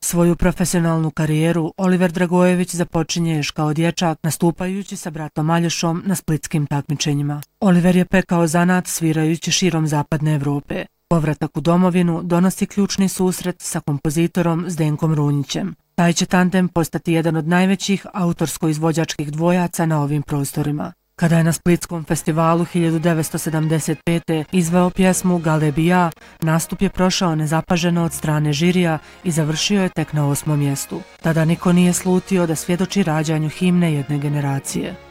Svoju profesionalnu karijeru Oliver Dragojević započinje još kao dječak nastupajući sa bratom Aljošom na splitskim takmičenjima. Oliver je pekao zanat svirajući širom zapadne Evrope. Povratak u domovinu donosi ključni susret sa kompozitorom Zdenkom Runjićem. Taj će tandem postati jedan od najvećih autorsko-izvođačkih dvojaca na ovim prostorima. Kada je na Splitskom festivalu 1975. izveo pjesmu Galebija, nastup je prošao nezapaženo od strane žirija i završio je tek na 8. mjestu. Tada niko nije slutio da svjedoči rađanju himne jedne generacije.